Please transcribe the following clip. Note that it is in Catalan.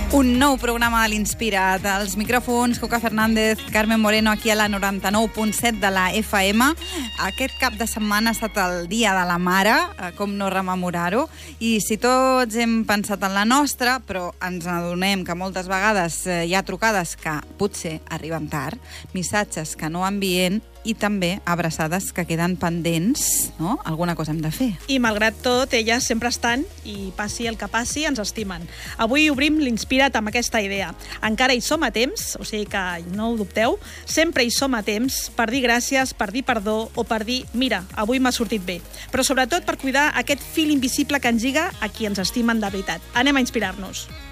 Un nou programa de l'Inspirat. Als micròfons, Coca Fernández, Carmen Moreno, aquí a la 99.7 de la FM. Aquest cap de setmana ha estat el Dia de la Mare, com no rememorar-ho, i si tots hem pensat en la nostra, però ens adonem que moltes vegades hi ha trucades que potser arriben tard, missatges que no envien i també abraçades que queden pendents, no? Alguna cosa hem de fer. I malgrat tot, elles sempre estan, i passi el que passi, ens estimen. Avui obrim l'Inspirat amb aquesta idea. Encara hi som a temps, o sigui que no ho dubteu, sempre hi som a temps per dir gràcies, per dir perdó o per dir, mira, avui m'ha sortit bé. Però sobretot per cuidar aquest fil invisible que ens lliga a qui ens estimen de veritat. Anem a inspirar-nos.